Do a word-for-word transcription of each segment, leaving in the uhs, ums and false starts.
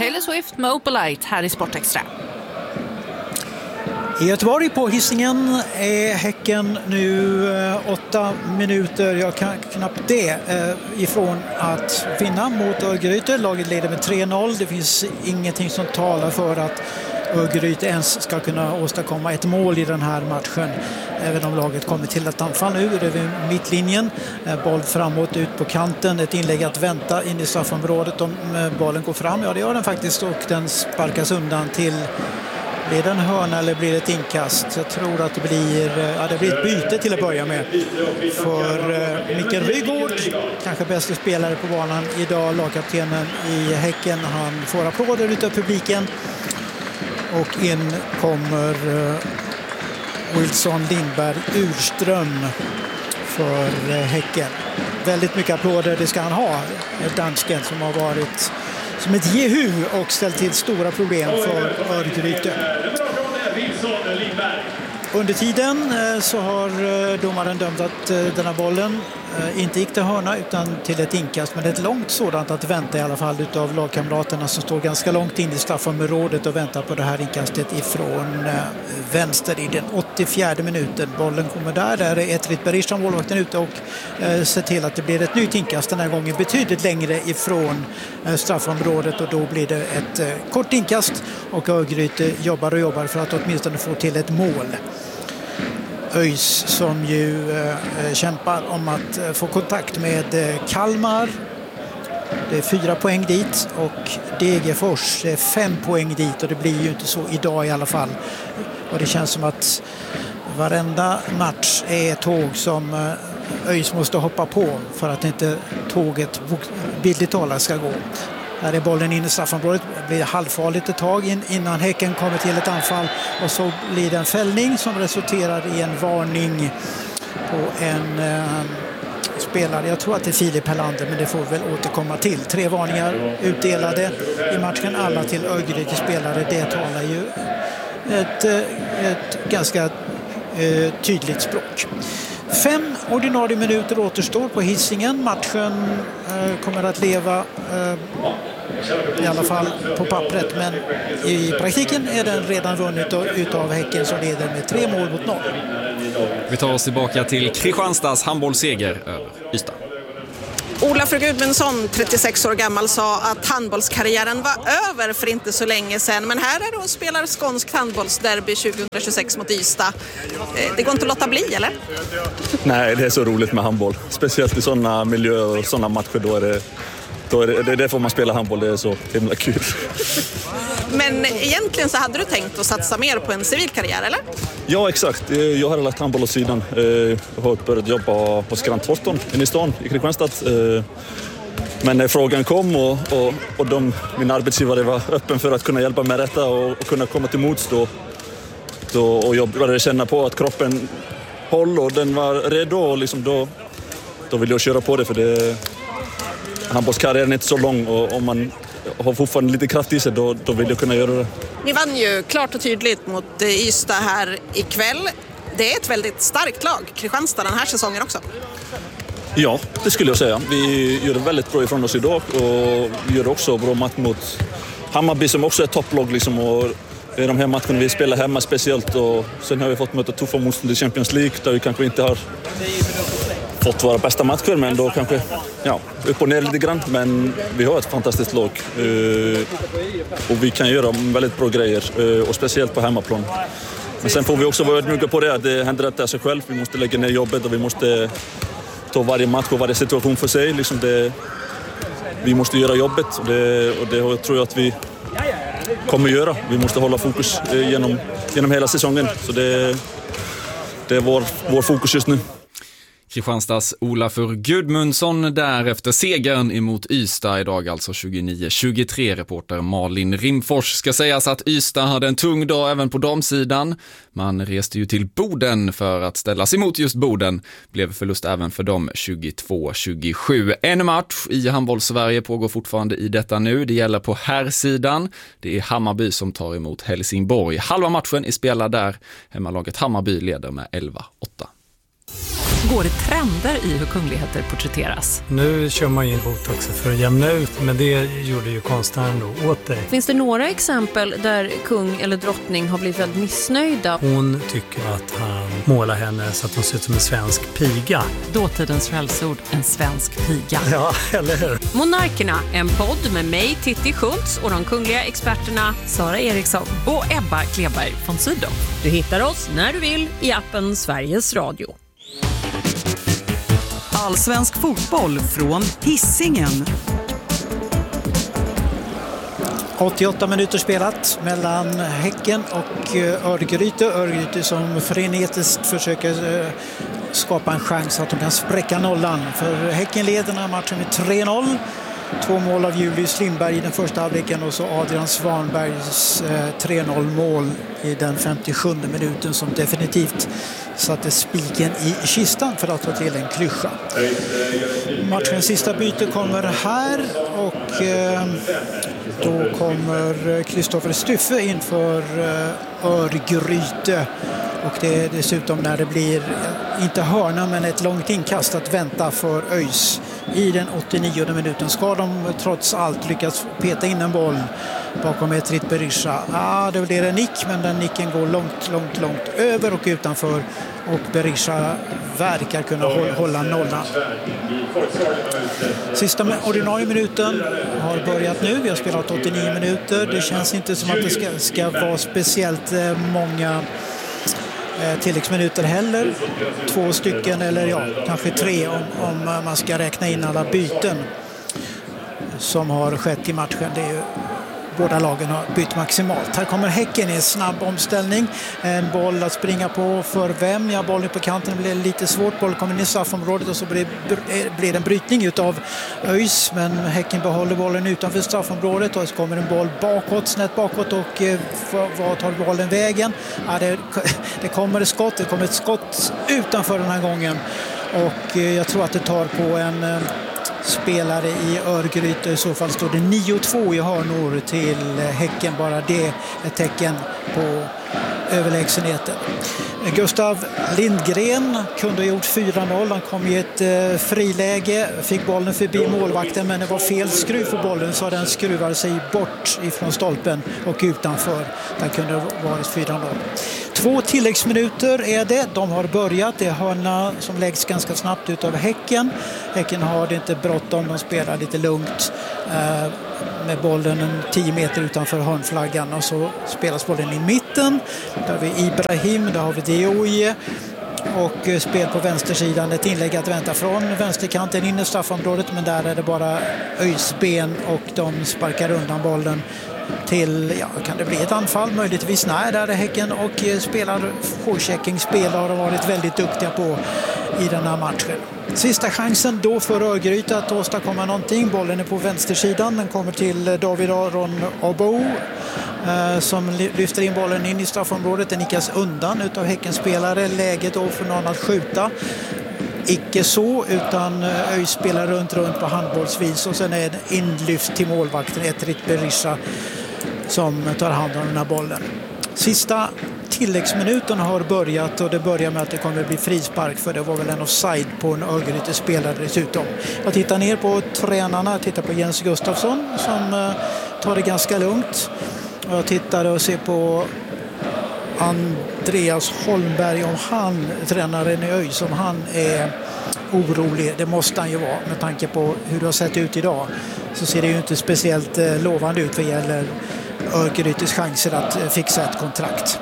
Taylor Swift med Opalite här i Sportextra. I Göteborg på Hisingen är Häcken nu eh, åtta minuter, jag kan knappt det, eh, ifrån att vinna mot Örgryte. Laget leder med tre noll. Det finns ingenting som talar för att Örgryte ens ska kunna åstadkomma ett mål i den här matchen. Även om laget kommer till ett anfall nu över mittlinjen. Eh, boll framåt ut på kanten. Ett inlägg att vänta in i straffområdet om eh, bollen går fram. Ja, det gör den faktiskt och den sparkas undan till... Blir det en hörna eller blir det ett inkast? Jag tror att det blir, ja, det blir ett byte till att börja med. För uh, Mikael Rygaard, kanske bästa spelare på banan idag, lagkaptenen i Häcken. Han får applåder utav publiken. Och in kommer uh, Wilson Lindberg Urström för uh, Häcken. Väldigt mycket applåder, det ska han ha. Dansken som har varit... som ett jehu och ställt till stora problem för Örgryte. Under tiden så har domaren dömt att den här bollen inte gick till hörna utan till ett inkast, men ett långt sådant att vänta i alla fall utav lagkamraterna som står ganska långt in i straffområdet och väntar på det här inkastet ifrån vänster i den åttiofjärde minuten. Bollen kommer där, där är Etrit Berisha, målvakten, ute och eh, ser till att det blir ett nytt inkast den här gången betydligt längre ifrån eh, straffområdet, och då blir det ett eh, kort inkast och Örgryte jobbar och jobbar för att åtminstone få till ett mål. ÖIS som ju eh, kämpar om att eh, få kontakt med eh, Kalmar. Det är fyra poäng dit och Degerfors är fem poäng dit, och det blir ju inte så idag i alla fall. Och det känns som att varenda match är ett tåg som eh, ÖIS måste hoppa på för att inte tåget bildligt talat ska gå. Här är bollen in i straffområdet. Det blir halvfarligt ett tag in, innan Häcken kommer till ett anfall. Och så blir det en fällning som resulterar i en varning på en eh, spelare. Jag tror att det är Filip Hellander, men det får väl återkomma till. Tre varningar utdelade i matchen, alla till Örgryte spelare. Det talar ju ett, ett ganska eh, tydligt språk. Fem ordinarie minuter återstår på Hisingen. Matchen eh, kommer att leva eh, i alla fall på pappret, men i praktiken är den redan vunnit utav Häcken som leder med tre mål mot noll. Vi tar oss tillbaka till Kristianstads handbollsseger över Ystad. Olafur Gudmundsson, trettiosex år gammal, sa att handbollskarriären var över för inte så länge sedan. Men här är det och spelar skånskt handbollsderby tjugohundratjugosex mot Ystad. Det går inte att låta bli, eller? Nej, det är så roligt med handboll. Speciellt i sådana miljöer och sådana matcher. Då är det, då är det, det är därför man spelar handboll. Det är så himla kul. Men egentligen så hade du tänkt att satsa mer på en civilkarriär, eller? Ja, exakt. Jag har lagt handboll åt sidan. Jag har börjat jobba hos Grant Thornton inne i stan i Kristianstad. Men när frågan kom och, och, och de, min arbetsgivare var öppen för att kunna hjälpa med detta och, och kunna komma till mots då, då, och jag började känna på att kroppen håll och den var redo, och liksom då, då ville jag köra på det, för det, handbollskarriären är inte så lång, och om man har fortfarande lite kraft i sig, då, då vill jag kunna göra det. Ni vann ju klart och tydligt mot Ystad här ikväll. Det är ett väldigt starkt lag, Kristianstad, den här säsongen också. Ja, det skulle jag säga. Vi gör det väldigt bra ifrån oss idag, och vi gör också bra match mot Hammarby som också är topplag. Liksom, och det är de här matcherna vi spelar hemma speciellt, och sen har vi fått möta tuffa motstånd i Champions League där vi kanske inte har fått våra bästa matcher, men då kanske ja, upp och ner lite grann. Men vi har ett fantastiskt lag, och vi kan göra väldigt bra grejer, och speciellt på hemmaplan. Men sen får vi också vara ödmjuka på det, att det händer inte av sig själv. Vi måste lägga ner jobbet, och vi måste ta varje match och varje situation för sig. Liksom det, vi måste göra jobbet, och det, och det tror jag att vi kommer göra. Vi måste hålla fokus genom, genom hela säsongen. Så det, det är vår, vår fokus just nu. Kristianstads Olafur Gudmundsson där efter segern emot Ystad idag, alltså tjugonio tjugotre. Reporter Malin Rimfors. Ska sägas att Ystad hade en tung dag även på damsidan. Man reste ju till Boden för att ställas emot just Boden. Blev förlust även för dem tjugotvå tjugosju. En match i handbollssverige pågår fortfarande i detta nu. Det gäller på herrsidan. Det är Hammarby som tar emot Helsingborg. Halva matchen är spelad där. Hemmalaget Hammarby leder med elva åtta. Går det trender i hur kungligheter porträtteras? Nu kör man in botox för att jämna ut, men det gjorde ju konstnären då åt dig. Finns det några exempel där kung eller drottning har blivit väldigt missnöjda? Hon tycker att han målar henne så att hon ser ut som en svensk piga. Dåtidens skällsord, en svensk piga. Ja, eller hur? Monarkerna, en podd med mig, Titti Schultz, och de kungliga experterna Sara Eriksson och Ebba Kleberg von Sydow. Du hittar oss när du vill i appen Sveriges Radio. Allsvensk fotboll från Hisingen. åttioåtta minuter spelat mellan Häcken och Örgryte. Örgryte som frenetiskt försöker skapa en chans att de kan spräcka nollan. För Häcken leder den här matchen med tre noll. Två mål av Julius Lindberg i den första halvleken och så Adrian Svanbergs tre noll mål i den femtiosjunde minuten som definitivt satte spiken i kistan, för att ta till en klyscha. Matchens sista byte kommer här och då kommer Kristoffer Styffe inför Örgryte. Och det är dessutom när det blir, inte hörna men ett långt inkast att vänta för ÖIS. I den åttionionde minuten ska de trots allt lyckas peta in en boll bakom Etrit Berisha. Ah, det blir en nick, men den nicken går långt, långt, långt över och utanför. Och Berisha verkar kunna hålla nollan. Sista ordinarie minuten har börjat nu. Vi har spelat åttionio minuter. Det känns inte som att det ska, ska vara speciellt många tilläggsminuter heller. Två stycken eller ja, kanske tre om, om man ska räkna in alla byten som har skett i matchen. Det är ju, båda lagen har bytt maximalt. Här kommer Häcken i en snabb omställning. En boll att springa på för vem? Ja, bollen på kanten blir lite svårt. Bollen kommer in i straffområdet och så blir, blir det en brytning utav ÖIS. Men Häcken behåller bollen utanför straffområdet och så kommer en boll bakåt, snett bakåt och eh, vad tar bollen vägen? Ja, det, det kommer ett skott. Det kommer ett skott utanför den här gången. Och eh, jag tror att det tar på en... Eh, spelare i Örgryte. I så fall står det nio två i hörnor till Häcken. Bara det är ett tecken på överlägsenheten. Gustav Lindgren kunde ha gjort fyra noll. Han kom i ett eh, friläge. Fick bollen förbi målvakten, men det var fel skruv för bollen så den skruvade sig bort ifrån stolpen och utanför. Där kunde det varit fyra noll. Två tilläggsminuter är det. De har börjat. Det är hörna som läggs ganska snabbt ut av Häcken. Häcken har det inte bråttom. De spelar lite lugnt eh, med bollen en tio meter utanför hörnflaggan. Och så spelas bollen i mitten. Där har vi Ibrahim, där har vi Dioye. Och spel på vänstersidan. Ett inlägg att vänta från vänsterkanten in i straffområdet. Men där är det bara ÖIS ben och de sparkar undan bollen till, ja, kan det bli ett anfall möjligtvis? Nej, där är Häcken och spelar forechecking spel har de varit väldigt duktiga på i den här matchen. Sista chansen då för Örgryte att åstadkomma någonting. Bollen är på vänstersidan, den kommer till David Aron Obo eh, som lyfter in bollen in i straffområdet. Den nickas undan utav Häckens spelare. Läget då för någon att skjuta. Icke så, utan ÖIS spelar runt runt på handbollsvis och sen är det inlyft till målvakten Etrit Berisha som tar hand om den här bollen. Sista tilläggsminuten har börjat och det börjar med att det kommer att bli frispark, för det var väl en offside på en Örgryte spelare dessutom. Jag tittar ner på tränarna, jag tittar på Jens Gustafsson som tar det ganska lugnt. Jag tittar och ser på Andreas Holmberg, om han, tränaren i ÖIS, om han är orolig. Det måste han ju vara med tanke på hur det har sett ut idag. Så ser det ju inte speciellt lovande ut vad gäller Örgrytes chanser att fixa ett kontrakt.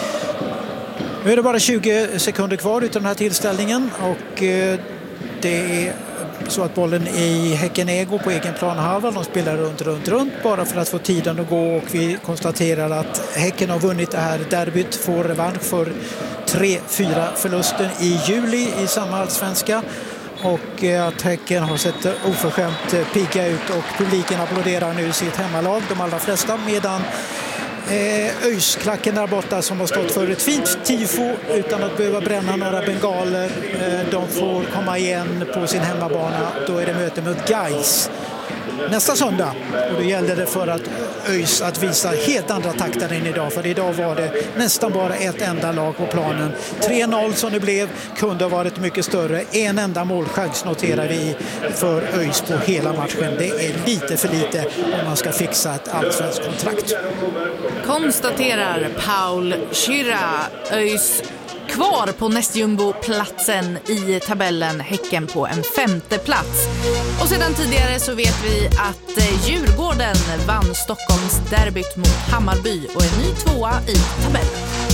Nu är det bara tjugo sekunder kvar utav den här tillställningen och det är så att bollen i Häcken Ego på egen planhalva. De spelar runt, runt, runt bara för att få tiden att gå och vi konstaterar att Häcken har vunnit det här derbyt, får revansch för tre fyra förlusten i juli i samma allsvenska. Och att Häcken har sett oförskämt pigga ut och publiken applåderar nu sitt hemmalag, de allra flesta, medan Eh, ÖIS-klacken där borta som har stått för ett fint tifo utan att behöva bränna några bengaler. Eh, de får komma igen på sin hemmabana. Då är det möte mot Gais nästa söndag. Och då gällde det för att ÖIS att visa helt andra takter än idag. För idag var det nästan bara ett enda lag på planen. tre noll som det blev kunde ha varit mycket större. En enda målchans noterar vi för ÖIS på hela matchen. Det är lite för lite om man ska fixa ett allsvenskt kontrakt. Konstaterar Paul Schirra. ÖIS kvar på nästjumbo-platsen i tabellen, Häcken på en femte plats. Och sedan tidigare så vet vi att Djurgården vann Stockholms derbyt mot Hammarby och är ny tvåa i tabellen.